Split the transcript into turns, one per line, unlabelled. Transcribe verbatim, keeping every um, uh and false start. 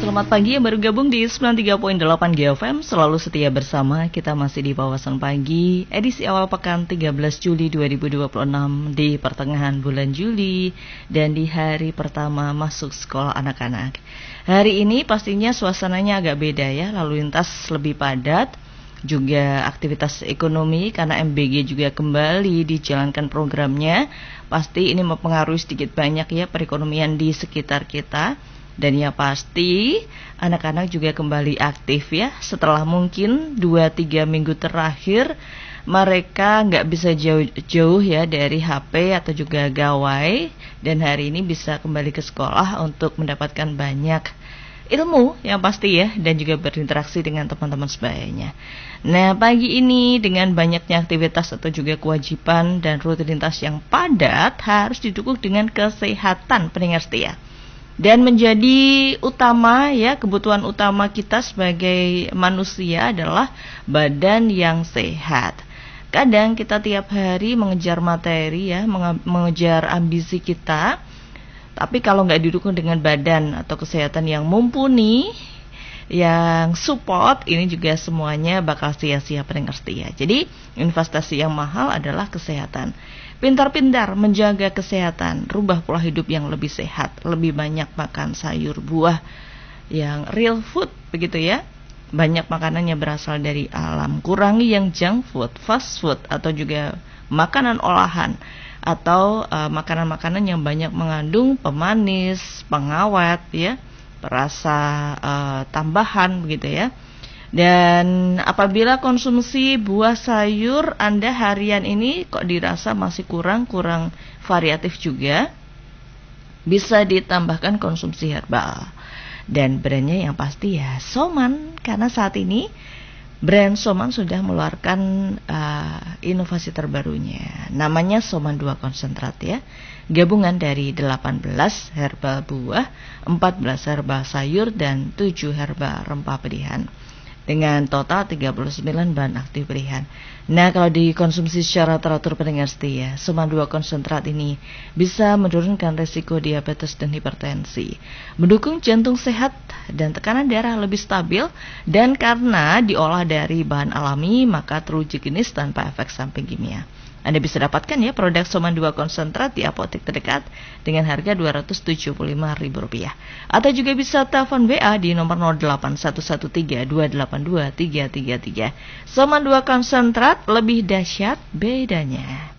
Selamat pagi yang baru gabung di sembilan puluh tiga koma delapan G F M. Selalu setia bersama, kita masih di Wawasan Pagi edisi awal pekan tiga belas Juli dua ribu dua puluh enam, di pertengahan bulan Juli dan di hari pertama masuk sekolah anak-anak. Hari ini pastinya suasananya agak beda ya, lalu lintas lebih padat, juga aktivitas ekonomi karena M B G juga kembali dijalankan programnya. Pasti ini mempengaruhi sedikit banyak ya perekonomian di sekitar kita. Dan ya pasti anak-anak juga kembali aktif ya, setelah mungkin dua tiga minggu terakhir mereka nggak bisa jauh-jauh ya dari H P atau juga gawai, dan hari ini bisa kembali ke sekolah untuk mendapatkan banyak ilmu yang pasti ya, dan juga berinteraksi dengan teman-teman sebayanya. Nah, pagi ini dengan banyaknya aktivitas atau juga kewajiban dan rutinitas yang padat harus didukung dengan kesehatan pendengar setia. Dan menjadi utama ya, kebutuhan utama kita sebagai manusia adalah badan yang sehat. Kadang kita tiap hari mengejar materi ya, mengejar ambisi kita, tapi kalau nggak didukung dengan badan atau kesehatan yang mumpuni, yang support, ini juga semuanya bakal sia-sia pendengar setia. Jadi investasi yang mahal adalah kesehatan. Pintar-pintar menjaga kesehatan, rubah pola hidup yang lebih sehat, lebih banyak makan sayur buah yang real food begitu ya. Banyak makanan yang berasal dari alam, kurangi yang junk food, fast food atau juga makanan olahan atau uh, makanan-makanan yang banyak mengandung pemanis, pengawet ya, perasa uh, tambahan begitu ya. Dan apabila konsumsi buah sayur Anda harian ini kok dirasa masih kurang, kurang variatif juga, bisa ditambahkan konsumsi herbal. Dan brandnya yang pasti ya Soman, karena saat ini brand Soman sudah mengeluarkan uh, inovasi terbarunya. Namanya Soman dua konsentrat ya. Gabungan dari delapan belas herbal buah, empat belas herbal sayur, dan tujuh herbal rempah pilihan, dengan total tiga puluh sembilan bahan aktif pilihan. Nah, kalau dikonsumsi secara teratur pendengar setia, Soman dua konsentrat ini bisa menurunkan resiko diabetes dan hipertensi, mendukung jantung sehat dan tekanan darah lebih stabil, dan karena diolah dari bahan alami maka teruji klinis tanpa efek samping kimia. Anda bisa dapatkan ya produk Soman dua konsentrat di apotek terdekat dengan harga dua ratus tujuh puluh lima ribu rupiah. Atau juga bisa telepon W A di nomor nol delapan satu satu tiga dua delapan dua tiga tiga tiga. Soman dua konsentrat, lebih dahsyat bedanya.